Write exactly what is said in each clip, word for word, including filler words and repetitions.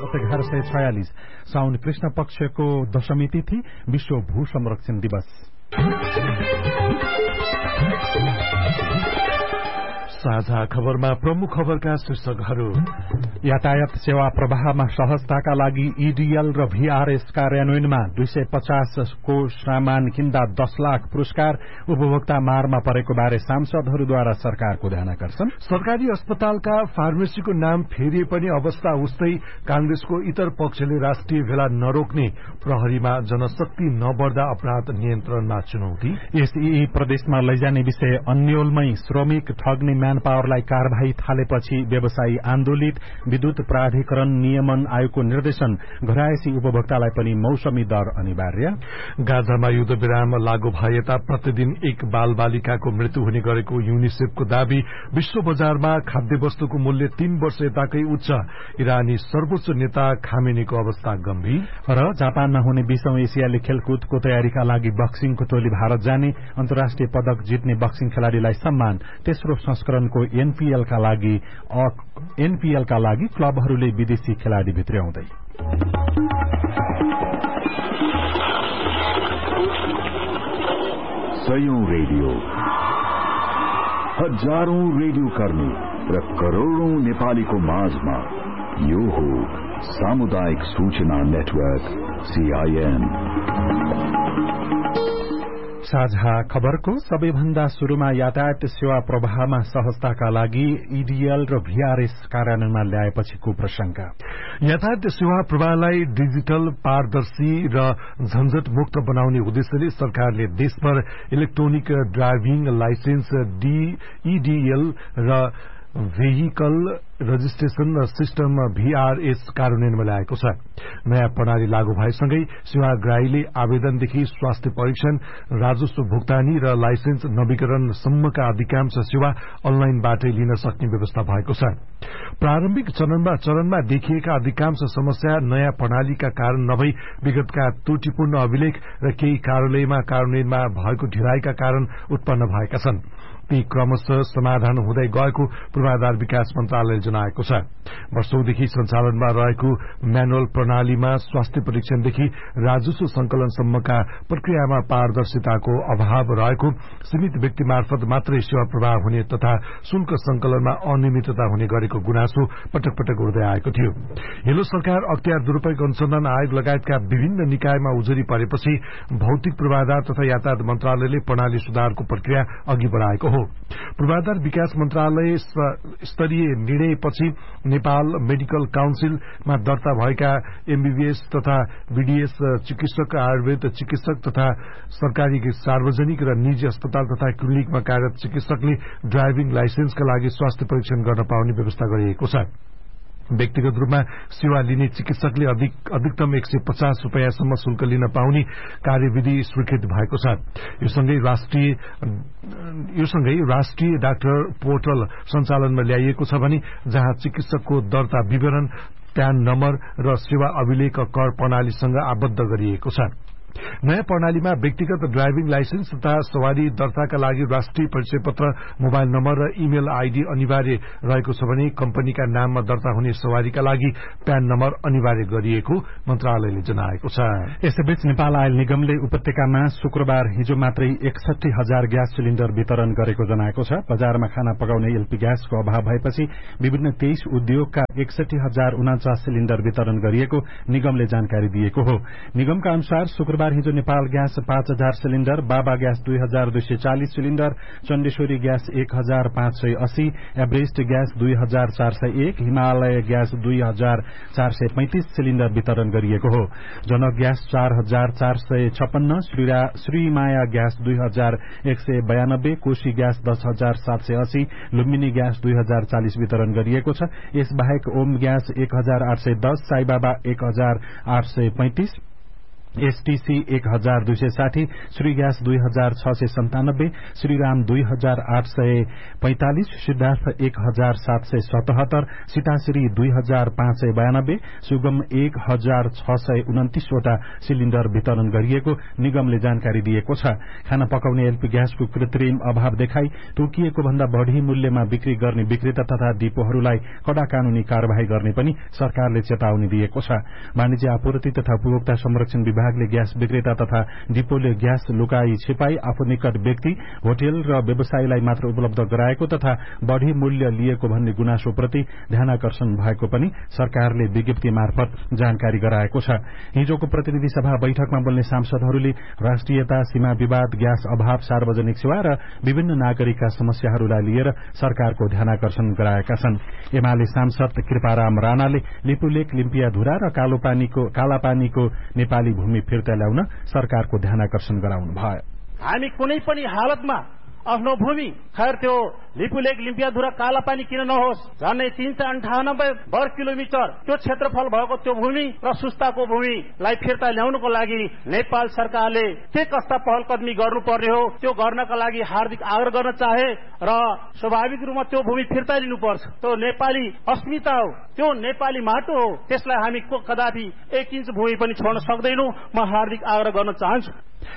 सम्वत एघार सय छयालिस साउन कृष्ण पक्षको दशमी तिथि विश्व भू संरक्षण दिवस। साझा खबरमा प्रमुख खबरका शीर्षकहरू। यातायात सेवा प्रवाहमा सहजताका लागि ईडीएल र भीआरएस कार्यान्वयनमा दुई सय पचास को सामान किन्दा दस लाख पुरस्कार। उपभोक्ता मारमा परेको बारे सांसदहरूद्वारा सरकारको ध्यानकर्षण। सरकारी अस्पतालका फार्मेसीको नाम फेरिए पनि अवस्था उस्तै। कांग्रेसको इतर पक्षले राष्ट्रिय भेला नरोक्ने। प्रहरीमा जनशक्ति नबढ्दा अपराध नियन्त्रणमा चुनौती। एसईई प्रदेशमा लैजाने विषय अन्यलमै श्रमिक ठग्ने म्यान पावरलाई कार्यवाही थालेपछि व्यवसायी आन्दोलित। विद्युत प्राधिकरण नियमन आयोगको निर्देशन। घरायसी उपभोक्तालाई पनि मौसमी दर अनिवार्य। गाजामा युद्ध विराम लागू भए यता प्रतिदिन एक बाल बालिकाको मृत्यु हुने गरेको युनिसेफको दावी। विश्व बजारमा खाद्य वस्तुको मूल्य तीन वर्ष यताकै उच्च। इरानी सर्वोच्च नेता खामेनीको अवस्था गम्भीर। र जापानमा हुने बीसौं एसियाली खेलकुदको तयारीका लागि बक्सिङको टोली भारत जाने। अन्तर्राष्ट्रिय पदक जित्ने बक्सिङ खेलाड़ीलाई सम्मान। तेस्रो संस्करणको एनपीएलका लागि एनपीएलका लागि क्लबहरूले विदेशी खेलाड़ी भित्र्याउँदै। सयौं रेडियो, हजारौं रेडियो कर्मी र करोड़ौं नेपालीको माझमा यो हो सामुदायिक सूचना नेटवर्क सीआईएन। साझा खबरको सबैभन्दा शुरूमा यातायात सेवा प्रवाहमा सहजताका लागि ईडीएल र भीआरएस कार्यान्वयनमा ल्याएपछिको प्रशंका। यातायात सेवा प्रवाहलाई डिजिटल, पारदर्शी र झन्झट मुक्त बनाउने उद्देश्यले सरकारले देशभर इलेक्ट्रोनिक ड्राइभिङ लाइसेन्स ईडीएल र भेहिकल रजिस्ट्रेशन सिस्टम भीआरएस कार्यान्वयनमा ल्याएको छ। नयाँ प्रणाली लागू भएसँगै सेवाग्राहीले आवेदनदेखि स्वास्थ्य परीक्षण, राजस्व भुक्तानी र लाइसेन्स नवीकरण सम्मका अधिकांश सेवा अनलाइनबाटै लिन सक्ने व्यवस्था भएको छ। प्रारम्भिक चरणमा चरणमा देखिएका अधिकांश समस्या नयाँ प्रणालीका कारण नभई विगतका त्रुटिपूर्ण अभिलेख र केही कार्यालयमा कार्यान्वयनमा भएको ढिलाइका कारण उत्पन्न भएका छन्। ती क्रमशः समाधान हुँदै गएको पूर्वाधार विकास मन्त्रालयले जनाएको छ। वर्षौंदेखि सञ्चालनमा रहेको म्यानुअल प्रणालीमा स्वास्थ्य परीक्षणदेखि राजस्व संकलनसम्मका प्रक्रियामा पारदर्शिताको अभाव रहेको, सीमित व्यक्ति मार्फत मात्रै सेवा प्रवाह हुने तथा शुल्क संकलनमा अनियमितता हुने गरेको गुनासो पटक पटक उठ्दै आएको थियो। हिलो सरकार अख्तियार दुरूपयोग अनुसन्धान आयोग लगायतका विभिन्न निकायमा उजुरी परेपछि भौतिक पूर्वाधार तथा यातायात मन्त्रालयले प्रणाली सुधारको प्रक्रिया अघि बढ़ाएको हो। पूर्वाधार विकास मन्त्रालय स्तरीय निर्णयपछि नेपाल मेडिकल काउन्सिलमा दर्ता भएका एमबीबीएस तथा बीडीएस चिकित्सक, आयुर्वेद चिकित्सक तथा सरकारी सार्वजनिक र निजी अस्पताल तथा क्लिनिकमा कार्यरत चिकित्सकले ड्राइभिङ लाइसेन्सका लागि स्वास्थ्य परीक्षण गर्न पाउने व्यवस्था गरिएको छ। व्यक्तिगत रूपमा सेवा लिने चिकित्सकले अधिक अधिकतम एक सय पचास रूपियाँसम्म शुल्क लिन पाउने कार्यविधि स्वीकृत भएको छ। यो सँगै राष्ट्रिय यो सँगै राष्ट्रिय डाक्टर पोर्टल सञ्चालनमा ल्याइएको छ भने जहाँ चिकित्सकको दर्ता विवरण, प्यान नम्बर र सेवा अभिलेख कर प्रणालीसँग आबद्ध गरिएको छ। नयाँ प्रणालीमा व्यक्तिगत ड्राइभिङ लाइसेन्स तथा सवारी दर्ताका लागि राष्ट्रिय परिचय पत्र, मोबाइल नम्बर र इमेल आईडी अनिवार्य रहेको छ भने कम्पनीका नाममा दर्ता हुने सवारीका लागि प्यान नम्बर अनिवार्य गरिएको मन्त्रालयले जनाएको छ। यसैबीच नेपाल आयल निगमले उपत्यकामा शुक्रबार हिजो मात्रै एकसठी हजार ग्यास सिलिण्डर वितरण गरेको जनाएको छ। बजारमा खाना पकाउने एलपी ग्यासको अभाव भएपछि विभिन्न तेइस उद्योगका एकसठी हजार उनाचास सिलिण्डर वितरण गरिएको निगमले जानकारी दिएको हो। निगमका अनुसार शुक्रबार हिजो नेपाल ग्यास पाँच हजार सिलिण्डर, बाबा ग्यास दुई हजार दुई सय चालिस सिलिण्डर, चण्डेश्वरी ग्यास एक हजार पाँच सय अस्सी, एभरेस्ट ग्यास दुई हजार चार सय एक, हिमालय ग्यास दुई हजार चार सय पैंतिस सिलिण्डर वितरण गरिएको हो। जनक ग्यास चार हजार चार सय छप्पन्न, श्रीमाया ग्यास दुई हजार एक सय बयानब्बे, कोशी ग्यास दस हजार सात सय अस्सी, लुम्बिनी ग्यास दुई हजार चालिस वितरण गरिएको छ। यसबाहेक ओम ग्यास एक हजार आठ सय दस, साईबाबा एक हजार आठ सय पैंतिस, एसटीसी एक हजार दुई सय साठी, श्री ग्यास दुई हजार छ सय सन्तानब्बे, श्रीराम दुई हजार आठ सय पैंतालिस, सिद्धार्थ एक हजार सात सय सतहत्तर, सीताश्री दुई हजार पाँच सय बयानब्बे, सुगम एक हजार छ सय उन्तिसवटा सिलिण्डर वितरण गरिएको निगमले जानकारी दिएको छ। खाना पकाउने एलपी ग्यासको कृत्रिम अभाव देखाई तोकिएको भन्दा बढ़ी मूल्यमा बिक्री गर्ने विक्रेता तथा डिपोहरूलाई कड़ा कानूनी कार्यवाही गर्ने पनि सरकारले चेतावनी दिएको छ। वाणिज्य आपूर्ति तथा उपभोक्ता संरक्षण विभागले ग्यास विक्रेता तथा डिपोले ग्यास लुकाई छिपाई आफू निकट व्यक्ति, होटेल र व्यवसायीलाई मात्र उपलब्ध गराएको तथा बढ़ी मूल्य लिएको भन्ने गुनासोप्रति ध्यानाकर्षण भएको पनि सरकारले विज्ञप्ति मार्फत जानकारी गराएको छ। हिजोको प्रतिनिधि सभा बैठकमा बोल्ने सांसदहरूले राष्ट्रियता, सीमा विवाद, ग्यास अभाव, सार्वजनिक सेवा र विभिन्न नागरिकका समस्याहरूलाई लिएर सरकारको ध्यानाकर्षण गराएका छन्। एमाले सांसद कृपाराम राणाले लिपुलेक, लिम्पियाधुरा र कालोपानीको कालापानीको नेपाली भूमि फिर्ता ल्याउन सरकारको ध्यानाकर्षण गराउनु भयो। हामी कुनै पनि हालतमा आफ्नो भूमि खैर त्यो लिपुलेक, लिम्पियाधुरा, कालापानी किन नहोस्, झन्डै तीन सय अन्ठानब्बे वर्ग किलोमिटर त्यो क्षेत्रफल भएको त्यो भूमि र सुस्ताको भूमिलाई फिर्ता ल्याउनको लागि नेपाल सरकारले के कस्ता पहल कदमी गर्नुपर्ने हो त्यो गर्नका लागि हार्दिक आग्रह गर्न चाहे र स्वाभाविक रूपमा त्यो भूमि फिर्ता लिनुपर्छ। त्यो नेपाली अस्मिता हो, त्यो नेपाली माटो हो, त्यसलाई हामी कदापि एक इन्च भूमि पनि छोड्न सक्दैनौं। म हार्दिक आग्रह गर्न चाहन्छु।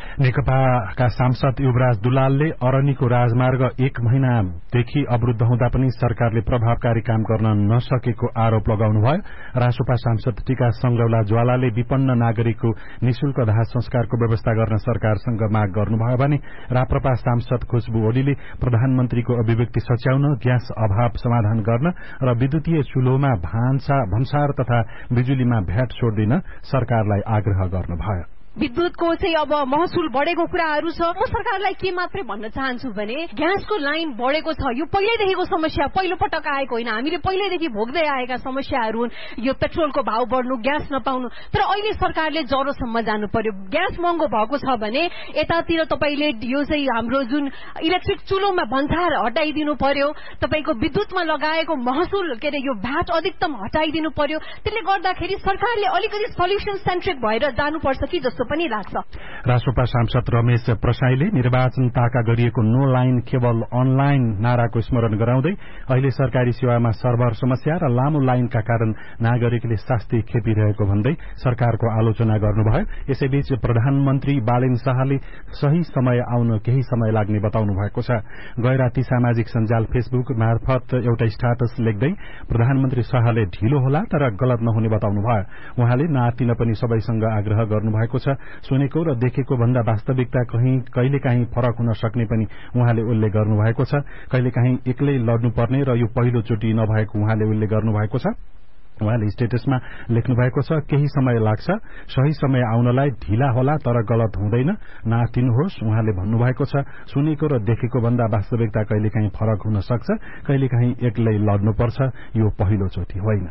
नेकपाका सांसद युवराज दुलालले अरनीको राजमार्ग एक महिनादेखि अवरुद्ध हुँदा पनि सरकारले प्रभावकारी काम गर्न नसकेको आरोप लगाउनुभयो। रासोपा सांसद टीका संगौला ज्वालाले विपन्न नागरिकको निशुल्क दाह संस्कारको व्यवस्था गर्न सरकारसँग माग गर्नुभयो भने राप्रपा सांसद खुशबु ओलीले प्रधानमन्त्रीको अभिव्यक्ति सच्याउन, ग्यास अभाव समाधान गर्न र विद्युतीय चुलोमा भान्सा भन्सार तथा बिजुलीमा भ्याट छोड्दिन सरकारलाई आग्रह गर्नुभयो। विद्युतको चाहिँ अब महसुल बढेको कुराहरू छ। म सरकारलाई के मात्रै भन्न चाहन्छु भने ग्यासको लाइन बढेको छ, यो पहिल्यैदेखिको समस्या, पहिलो पटक आएको होइन, हामीले पहिल्यैदेखि भोग्दै आएका समस्याहरू हुन्। यो पेट्रोलको भाव बढ्नु, ग्यास नपाउनु, तर अहिले सरकारले जरोसम्म जानु पर्यो। ग्यास महँगो भएको छ भने यतातिर तपाईँले यो चाहिँ हाम्रो जुन इलेक्ट्रिक चुलोमा भन्सार हटाइदिनु पर्यो, तपाईँको विद्युतमा लगाएको महसुल के अरे यो भ्याट अधिकतम हटाइदिनु पर्यो। त्यसले गर्दाखेरि सरकारले अलिकति सल्युसन सेन्ट्रिक भएर जानुपर्छ कि जस्तो पनि लाग्छ। रासोपा सांसद रमेश प्रसाईले निर्वाचन ताका गरिएको नो लाइन केवल अनलाइन नाराको स्मरण गराउँदै अहिले सरकारी सेवामा सर्भर समस्या र लामो लाइनका कारण नागरिकले शास्ति खेपिरहेको भन्दै सरकारको आलोचना गर्नुभयो। यसैबीच प्रधानमन्त्री बालेन शाहले सही समय आउन केही समय लाग्ने बताउनु भएको छ। गैराती सामाजिक सञ्जाल फेसबुक मार्फत एउटा स्ट्याटस लेख्दै प्रधानमन्त्री शाहले ढिलो होला तर गलत नहुने बताउनुभयो। उहाँले नातिन पनि सबैसँग आग्रह गर्नुभएको छ। सुनेको र देखेको भन्दा वास्तविकता कहीं कहिलेकाहीँ फरक हुन सक्ने पनि उहाँले उल्लेख गर्नुभएको छ। कहिलेकाहीँ एक्लै लड्नुपर्ने र यो पहिलोचोटि नभएको उहाँले उल्लेख गर्नुभएको छ। उहाँले स्टेटसमा लेख्नु भएको छ, केही समय लाग्छ, सही समय आउनलाई ढिला होला तर गलत हुँदैन, नातिनुहोस्। उहाँले भन्नुभएको छ, सुनेको र देखेको भन्दा वास्तविकता कहिलेकाहीँ फरक हुन सक्छ, कहिलेकाहीँ एक्लै लड्नुपर्छ, यो पहिलोचोटि होइन।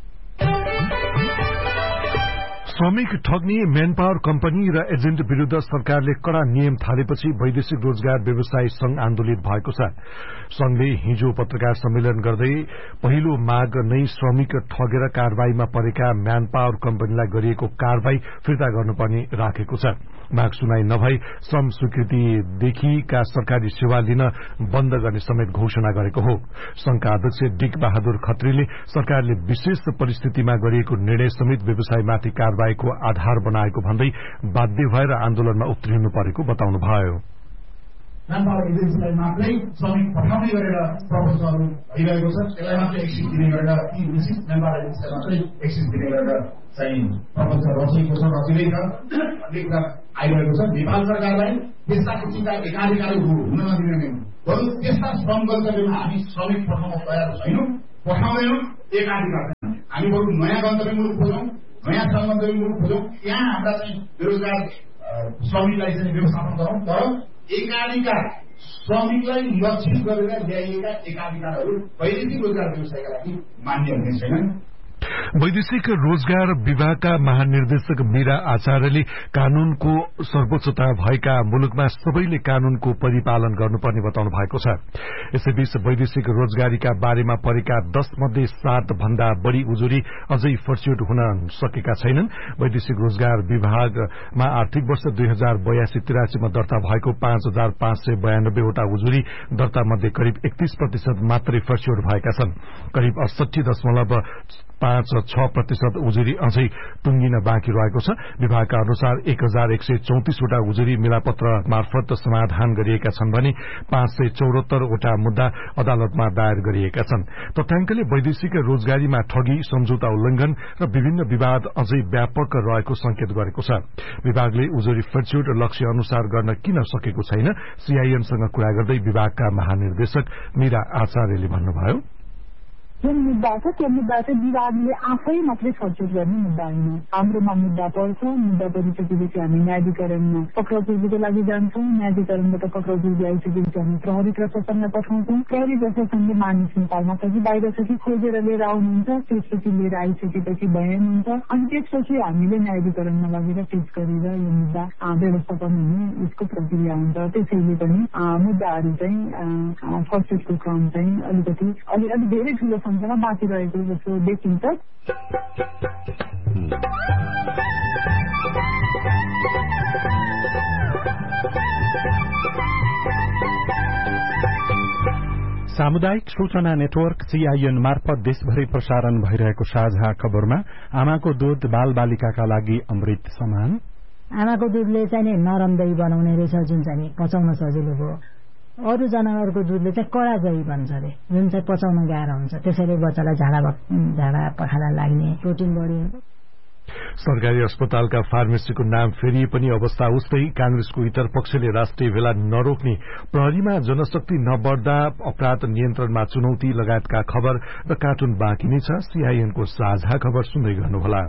श्रमिक ठग्ने म्यान पावर कम्पनी र एजेन्ट विरूद्ध सरकारले कड़ा नियम थालेपछि वैदेशिक रोजगार व्यवसायी संघ आन्दोलित भएको छ। संघले हिजो पत्रकार सम्मेलन गर्दै पहिलो माग नै श्रमिक ठगेर कारवाहीमा परेका म्यान पावर कम्पनीलाई गरिएको कारवाही फिर्ता गर्नुपर्ने राखेको छ। माग सुनाई नभई श्रम स्वीकृतिदेखिका सरकारी सेवा लिन बन्द गर्ने समेत घोषणा गरेको हो। संघका अध्यक्ष डिक बहादुर खत्रीले सरकारले विशेष परिस्थितिमा गरिएको निर्णय समेत व्यवसायमाथि कारवाहीको आधार बनाएको भन्दै बाध्य भएर आन्दोलनमा उत्रिनु परेको बताउनुभयो। म्यान पावर एजेन्सीलाई मात्रै श्रमिक पठाउने गरेर प्रपोजलहरू भइरहेको छ। त्यसलाई मात्रै एक्सिस दिने गरेर ती विशिष्ट म्यान पावर एजेन्सीलाई मात्रै एक्सिस दिने गरेर चाहिँ प्रपोजल रचिएको छ, रचिँदैछ भन्ने कुरा आइरहेको छ। नेपाल सरकारलाई त्यस्ता किसिमका एकाधिकारहरू हुन नदिने, बरु त्यस्ता श्रम गन्तव्यमा हामी श्रमिक पठाउन तयार छैनौं, पठाउँदैनौं। एकाधिकार हामी बरु नयाँ गन्तव्य मुलुक खोजौं, नयाँ श्रम गन्तव्य मुलुक खोजौं, त्यहाँ हाम्रा चाहिँ बेरोजगार श्रमिकलाई चाहिँ व्यवस्थापन गरौं। तर एकाधिकार श्रमिकलाई लक्षित गरेर ल्याइएका एकाधिकारहरू वैदेशिक रोजगार व्यवसायका लागि मान्य हुने छैनन्। वैदेशिक रोजगार विभागका महानिर्देशक मीरा आचार्यले कानूनको सर्वोच्चता भएका मुलुकमा सबैले कानूनको परिपालन गर्नुपर्ने बताउनु भएको छ। यसैबीच वैदेशिक रोजगारीका बारेमा परेका दश मध्ये सात भन्दा बढ़ी उजुरी अझै फर्स्युट हुन सकेका छैनन्। वैदेशिक रोजगार विभागमा आर्थिक वर्ष दुई हजार बयासी तिरासीमा दर्ता भएको पाँच हजार पाँच सय बयानब्बेवटा उजुरी दर्ता मध्ये करिब एकतीस प्रतिशत मात्रै फर्स्युट भएका छन्। करिब अडसठी दशमलव पाँच छ प्रतिशत उजुरी अझै टुंगिन बाँकी रहेको छ। विभागका अनुसार एक हजार एक सय चौतिसवटा उजुरी मिलापत्र मार्फत समाधान गरिएका छन् भने पाँच सय चौरात्तरवटा मुद्दा अदालतमा दायर गरिएका छन्। तथ्याङ्कले वैदेशिक रोजगारीमा ठगी, सम्झौता उल्लंघन र विभिन्न विवाद अझै व्यापक रहेको संकेत गरेको छ। विभागले उजुरी फर्स्युट लक्ष्य अनुसार गर्न किन सकेको छैन, सीआईएनसँग कुरा गर्दै विभागका महानिर्देशक मीरा आचार्यले भन्नुभयो। जुन मुद्दा छ त्यो मुद्दा चाहिँ विभागले आफै मात्रै फर्स्युट गर्ने मुद्दा होइन। हाम्रोमा मुद्दा पर्छ, मुद्दा परिसकेपछि हामी न्यायाधिकरणमा पक्राउ पूर्वीको लागि जान्छौँ, न्यायाधिकरणबाट पक्राउ पूर्वी आइसकेपछि हामी प्रहरी प्रशासनलाई पठाउँछौँ। प्रहरी प्रशासनले मानिस नेपालमा छ कि बाहिर छ कि खोजेर लिएर आउनुहुन्छ, त्यसपछि लिएर आइसकेपछि बयान हुन्छ, अनि त्यसपछि हामीले न्यायाधिकरणमा लगेर पेश गरेर यो मुद्दा व्यवस्थापन हुने यसको प्रक्रिया हुन्छ। त्यसैले पनि मुद्दाहरू चाहिँ फर्स्युटको क्रम चाहिँ अलिकति अलि अलि धेरै ठुलो संख्यामा बाँकी रहेको जस्तो देखिन्छ। सामुदायिक सूचना नेटवर्क सीआईएन मार्फत देशभरि प्रसारण भइरहेको साझा खबरमा आमाको दूध बाल बालिकाका लागि अमृत समान। आमाको दूधले चाहिँ नरम दही बनाउने रहेछ, जुन चाहिँ पचाउन सजिलो भयो। अरू जनावरको दूधले चाहिँ कडा दही बन्छ अरे, जुन चाहिँ पचाउन गाह्रो हुन्छ। त्यसैले बच्चालाई झाडा झाडा पखाला लाग्ने, प्रोटिन बढी हुन्छ। सरकारी अस्पतालका फार्मेसीको नाम फेरिए पनि अवस्था उस्तै। कांग्रेसको इतर पक्षले राष्ट्रिय भेला नरोक्ने, प्रहरीमा जनशक्ति नबढ्दा अपराध नियन्त्रणमा चुनौती लगायतका खबर र कार्टुन बाँकी नै छ। सीआईएनको साझा खबर सुन्दै गर्नुहोला।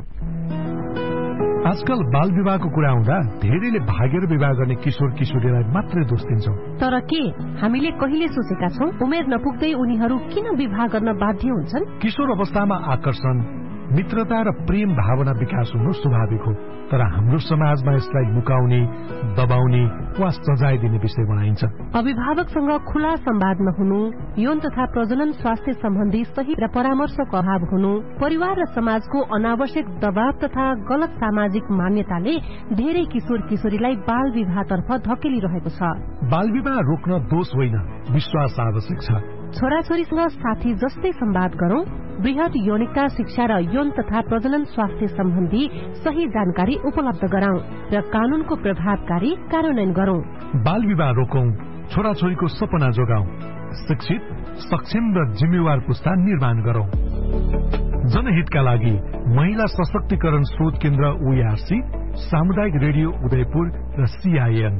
आजकल बाल विवाहको कुरा आउँदा धेरैले भागेर विवाह गर्ने किशोर किशोरीलाई मात्रै दोष दिन्छौं। तर के हामीले कहिले सोचेका छौं उमेर नपुग्दै उनीहरू किन विवाह गर्न बाध्य हुन्छन्? किशोर अवस्थामा आकर्षण, मित्रता र प्रेम भावना विकास हुनु स्वाभाविक हो, तर हाम्रो समाजमा यसलाई लुकाउने, दबाउने वा सजाय दिने विषय बनाइन्छ। अभिभावकसँग खुला संवाद नहुनु, यौन तथा प्रजनन स्वास्थ्य सम्बन्धी सही र परामर्शको अभाव हुनु, परिवार र समाजको अनावश्यक दबाव तथा गलत सामाजिक मान्यताले धेरै किशोर किशोरीलाई बाल विवाहतर्फ धकेलिरहेको छ। बाल विवाह रोक्न दोष होइन, विश्वास आवश्यक छ। छोराछोरीसँग साथी जस्तै संवाद गरौं, वृहत यौनिकता शिक्षा र यौन तथा प्रजनन स्वास्थ्य सम्बन्धी सही जानकारी उपलब्ध गराउँ र कानूनको प्रभावकारी कार्यान्वयन गरौं। बाल विवाह रोकौं, छोराछोरीको सपना जोगाउँ, शिक्षित, सक्षम र जिम्मेवार पुस्ता निर्माण गरौं। जनहितका लागि महिला सशक्तिकरण शोध केन्द्र ओआरसी, सामुदायिक रेडियो उदयपुर र सीआईएन।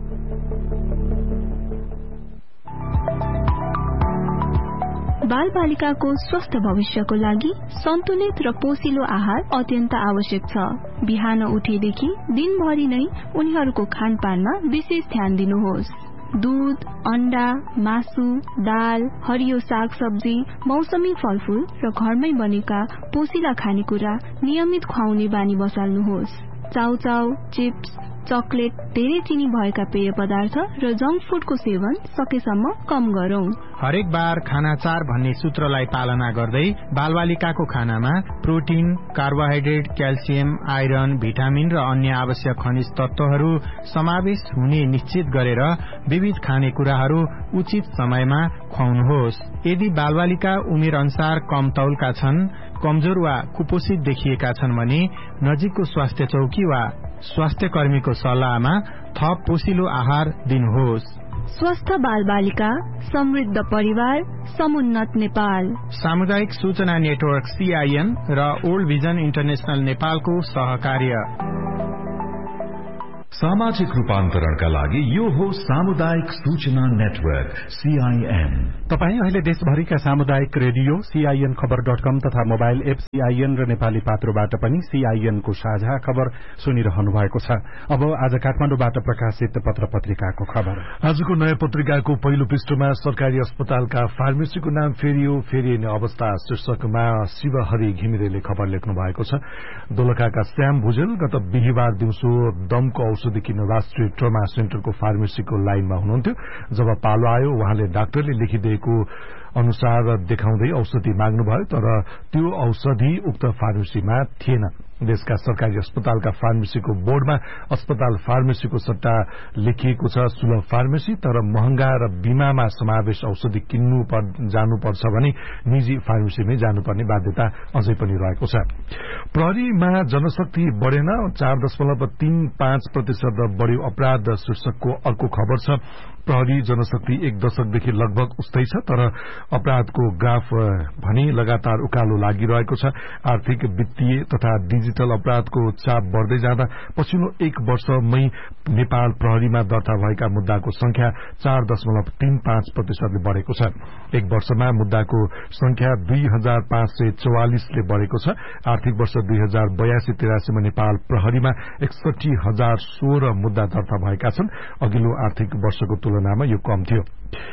बाल बालिकाको स्वस्थ भविष्यको लागि सन्तुलित र पोषिलो आहार अत्यन्त आवश्यक छ। बिहान उठेदेखि दिनभरि नै उनीहरूको खानपानमा विशेष ध्यान दिनुहोस्। दूध, अण्डा, मासु, दाल, हरियो साग सब्जी, मौसमी फलफूल र घरमै बनेका पोषिला खानेकुरा नियमित खुवाउने बानी बसाल्नुहोस्। चाउचाउ, चिप्स, चकलेट, धेरै चिनी भएका पेय पदार्थ र जंक फूडको सेवन सकेसम्म कम गरौं। हरेक बार खाना चार भन्ने सूत्रलाई पालना गर्दै बालबालिकाको खानामा protein, carbohydrate, calcium, iron, vitamin र अन्य आवश्यक खनिज तत्वहरू समावेश हुने निश्चित गरेर विविध खानेकुराहरू उचित समयमा खुवाउनुहोस्। यदि बालबालिका उमेर अनुसार कम तौलका छन्, कमजोर वा कुपोषित देखिएका छन् भने नजिकको स्वास्थ्य चौकी वा स्वास्थ्य कर्मीको सल्लाहमा थप पोषिलो आहार दिनुहोस्। स्वस्थ बाल बालिका, समृद्ध परिवार, समुन्नत नेपाल। सामुदायिक सूचना नेटवर्क सीआईएन र ओल्ड भिजन इन्टरनेशनल नेपालको सहकार्य। सामाजिक रूपान्तरणका लागि यो हो सामुदायिक सूचना नेटवर्क सीआईएन। तपाई अहिले देशभरिका सामुदायिक रेडियो सीआईएन खबर डट कम तथा मोबाइल एप सीआईएन र नेपाली पात्रोबाट पनि सीआईएन को साझा खबर सुनिरहनु भएको छ। अब आज काठमाडौँबाट प्रकाशित पत्र पत्रिकाको खबर। आजको नयाँ पत्रिकाको पहिलो पृष्ठमा सरकारी अस्पतालका फार्मेसीको नाम फेरियो, फेरिने अवस्था शीर्षकमा शिवहरि घिमिरेले खबर लेख्नु भएको छ। दोलखाका श्याम भुजेल गत बिहिबार दिउँसो दमको औषधि किन्न राष्ट्रिय ट्रमा सेन्टरको फार्मेसीको लाइनमा हुनुहुन्थ्यो। जब पालो आयो उहाँले डाक्टरले लेखिदिएको अनुसार देखाउँदै औषधि माग्नुभयो, तर त्यो औषधि उक्त फार्मेसीमा थिएन। देशका सरकारी अस्पतालका फार्मेसीको बोर्डमा अस्पताल फार्मेसीको सट्टा लेखिएको छ सुलभ फार्मेसी, तर महँगा र बीमामा समावेश औषधि किन्नु जानुपर्छ भने निजी फार्मेसीमै जानुपर्ने बाध्यता अझै पनि रहेको छ। प्रहरीमा जनशक्ति बढेन, चार दशमलव तीन पाँच प्रतिशत बढ्यो अपराध शीर्षकको अर्को खबर छ। प्रहरी जनशक्ति एक दशकदेखि लगभग उस्तै छ, तर अपराधको ग्राफ भने लगातार उकालो लागिरहेको छ। आर्थिक, वित्तीय तथा डिजिटल अपराधको चाप बढ़दै जाँदा पछिल्लो एक वर्षमै नेपाल प्रहरीमा दर्ता भएका मुद्दाको संख्या चार दशमलव तीन पाँच प्रतिशतले बढ़ेको छ। एक वर्षमा मुद्दाको संख्या दुई हजार पाँच सय चौवालिसले बढ़ेको छ। आर्थिक वर्ष दुई हजार बयासी तिरासीमा नेपाल प्रहरीमा एकसठी हजार सोह्र मुद्दा दर्ता भएका छन्। अघिल्लो आर्थिक वर्षको तुलनामा यो कम थियो।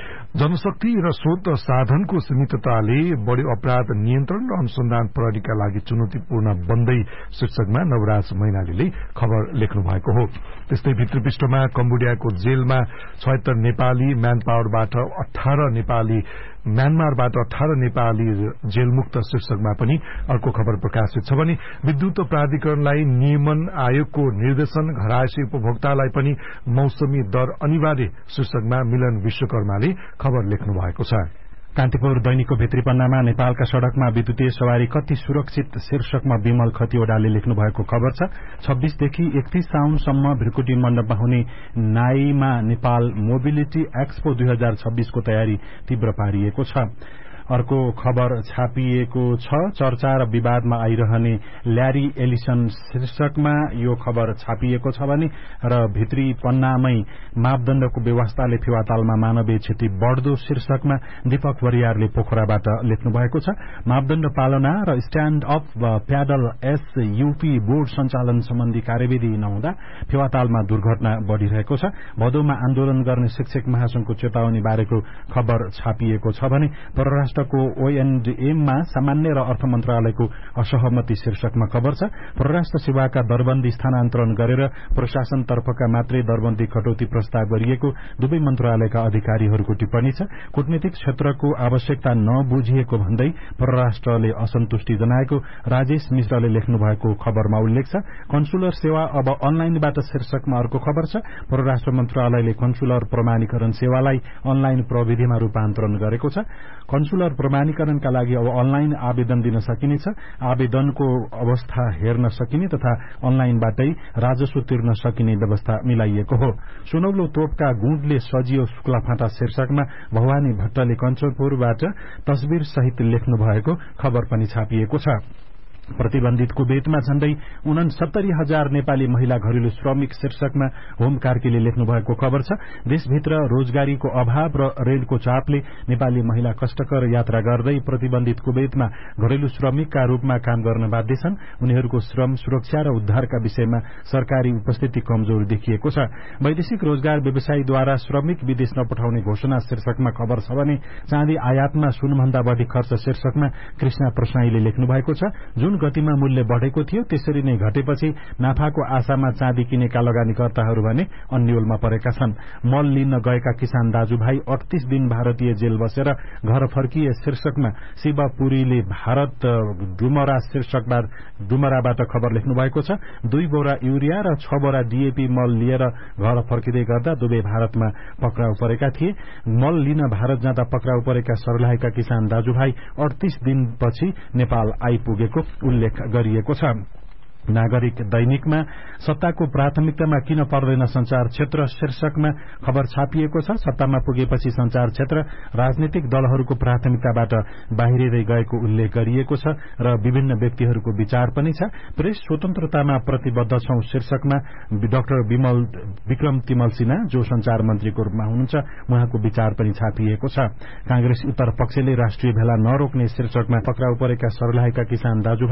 जनशक्ति र स्रोत साधनको सीमितताले बढ़्यो अपराध नियन्त्रण र अनुसन्धान प्रहरीका लागि चुनौतीपूर्ण बन्दै शीर्षकमा नवराज मैनालीले खबर लेख्नु भएको हो। त्यस्तै भित्र पृष्ठमा कम्बोडियाको जेलमा छयत्तर नेपाली, म्यान पावरबाट अठार नेपाली म्यानमारबाट अठार नेपाली जेलमुक्त शीर्षकमा पनि अर्को खबर प्रकाशित छ भने विद्युत प्राधिकरणलाई नियमन आयोगको निर्देशन घरायसी उपभोक्तालाई पनि मौसमी दर अनिवार्य शीर्षकमा मिलन विश्वकर्माले खबर लेख्नु भएको छ। कान्तिपुर दैनिकको भित्री पन्नामा नेपालका सड़कमा विद्युतीय सवारी कति सुरक्षित शीर्षकमा विमल खतिवड़ाले लेख्नु भएको खबर छ। छब्बीसदेखि एकतीस साउनसम्म भ्रिकुटी मण्डपमा हुने नाईमा नेपाल मोबिलिटी एक्सपो दुई हजार छब्बीसको तयारी तीव्र पारिएको छ। अर्को खबर छापिएको छ। चर्चा र विवादमा आइरहने ल्यारी एलिसन शीर्षकमा यो खबर छापिएको छ भने र भित्री पन्नामै मापदण्डको व्यवस्थाले फेवातालमा मानवीय क्षति बढ्दो शीर्षकमा दीपक वरियारले पोखराबाट लेख्नु भएको छ। मापदण्ड पालना र stand up pedal SUP board सञ्चालन सम्बन्धी कार्यविधि नहुँदा फेवातालमा दुर्घटना बढ़िरहेको छ। भदौमा आन्दोलन गर्ने शिक्षक महासंघको चेतावनी बारेको खबर छापिएको छ भने परराष्ट्र को ओएनडीएममा सामान्य र अर्थ मन्त्रालयको असहमति शीर्षकमा खबर छ। परराष्ट्र सेवाका दरबन्दी स्थानान्तरण गरेर प्रशासनतर्फका मात्रै दरबन्दी कटौती प्रस्ताव गरिएको दुवै मन्त्रालयका अधिकारीहरूको टिप्पणी छ। कूटनीतिक क्षेत्रको आवश्यकता नबुझिएको भन्दै परराष्ट्रले असन्तुष्टि जनाएको राजेश मिश्रले लेख्नु भएको खबरमा उल्लेख छ। कन्सुलर सेवा अब अनलाइनबाट शीर्षकमा अर्को खबर छ। परराष्ट्र मन्त्रालयले कन्सुलर प्रमाणीकरण सेवालाई अनलाइन प्रविधिमा रूपान्तरण गरेको छ। कन्सुलर प्रमाणीकरणका लागि अब अनलाइन आवेदन दिन सकिनेछ। आवेदनको अवस्था हेर्न सकिने तथा अनलाइनबाटै राजस्व तिर्न सकिने व्यवस्था मिलाइएको हो। सुनौलो तोपका गुणले सजियो शुक्लाफाँटा शीर्षकमा भवानी भट्टले कञ्चनपुरबाट तस्बिर सहित लेख्नु भएको खबर पनि छापिएको छ। प्रतिबन्धित कुवेतमा झण्डै उनसत्तरी हजार नेपाली महिला घरेलु श्रमिक शीर्षकमा होम कार्कीले लेख्नु भएको खबर छ। देशभित्र रोजगारीको अभाव र रेलको चापले नेपाली महिला कष्टकर यात्रा गर्दै प्रतिबन्धित कुवेतमा घरेलु श्रमिकका रूपमा काम गर्न बाध्य छन्। उनीहरूको श्रम सुरक्षा र उद्धारका विषयमा सरकारी उपस्थिति कमजोर देखिएको छ। वैदेशिक रोजगार व्यवसायीद्वारा श्रमिक विदेश नपठाउने घोषणा शीर्षकमा खबर छ भने चाँदी आयातमा सुनभन्दा बढ़ी खर्च शीर्षकमा कृष्णा प्रसाईले लेख्नु भएको छ। जुन गतिमा मूल्य बढ़ेको थियो त्यसरी नै घटेपछि नाफाको आशामा चाँदी किनेका लगानीकर्ताहरू भने अन्यलमा परेका छन्। मल लिन गएका किसान दाजुभाइ अडतीस दिन भारतीय जेल बसेर घर फर्किए शीर्षकमा शिवपुरीले भारत डुमरा शीर्षकबाट डुमराबाट खबर लेख्नु भएको छ। दुई बोरा युरिया र छ बोरा डीएपी मल लिएर घर फर्किँदै गर्दा दुवै भारतमा पक्राउ परेका थिए। मल लिन भारत जाँदा पक्राउ परेका सर्लाहीका किसान दाजुभाइ अडतीस दिनपछि नेपाल आइपुगेको उल्लेख गरिएको छ। नागरिक दैनिकमा सत्ताको प्राथमिकतामा किन पर्दैन संचार क्षेत्र शीर्षकमा खबर छापिएको छ। सत्तामा पुगेपछि संचार क्षेत्र राजनीतिक दलहरूको प्राथमिकताबाट बाहिरिँदै गएको उल्लेख गरिएको छ र विभिन्न व्यक्तिहरूको विचार पनि छ। प्रेस स्वतन्त्रतामा प्रतिबद्ध छौं शीर्षकमा डाक्टर विमल विक्रम तिमल सिन्हा जो संचार मन्त्रीको रूपमा हुनुहुन्छ उहाँको विचार पनि छापिएको छ। कांग्रेस उत्तर पक्षले राष्ट्रिय भेला नरोक्ने शीर्षकमा पक्राउ परेका सर्लाहीका किसान दाजु